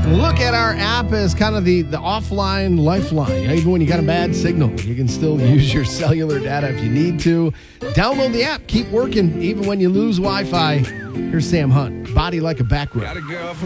Look at our app as kind of the offline lifeline. Even when you got a bad signal, you can still use your cellular data if you need to. Download the app. Keep working even when you lose Wi-Fi. Here's Sam Hunt. Body like a back road.